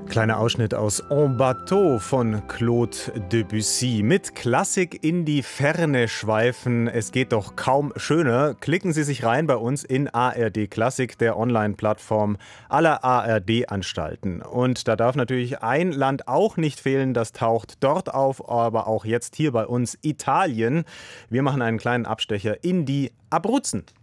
Kleiner Ausschnitt aus En Bateau von Claude Debussy. Mit Klassik in die Ferne schweifen. Es geht doch kaum schöner. Klicken Sie sich rein bei uns in ARD Klassik, der Online-Plattform aller ARD-Anstalten. Und da darf natürlich ein Land auch nicht fehlen, das taucht dort auf, aber auch jetzt hier bei uns Italien. Wir machen einen kleinen Abstecher in die Abruzzen.